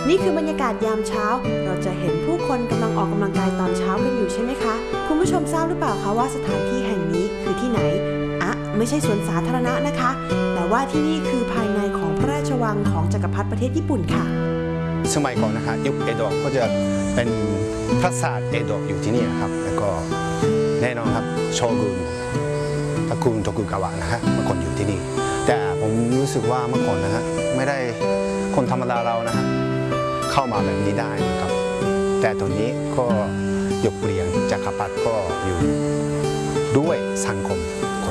นี่คือบรรยากาศยามเช้าเราจะเห็นผู้คนกำลังออกกำลังกายตอนเช้ากันอยู่ใช่ไหมคะคุณผู้ชมทราบหรือเปล่าคะว่าสถานที่แห่งนี้คือที่ไหนไม่ใช่สวนสาธารณะนะคะแต่ว่าที่นี่คือภายในของพระราชวังของจักรพรรดิประเทศญี่ปุ่นค่ะสมัยก่อนนะคะยุคเอโดะก็จะเป็นปราสาทเอโดะอยู่ที่นี่นะครับแล้วก็แน่นอนครับโชกุนตระกูลโตกุกาวะนะฮะเมื่อก่อนอยู่ที่นี่แต่ผมรู้สึกว่าเมื่อก่อนนะฮะไม่ได้คนธรรมดาเรานะฮะเข้ามาแบบนี้ได้นะครับแต่ตอนนี้ก็ยกเปลี่ยนจักรพรรดิก็อยู่ด้วยสังคม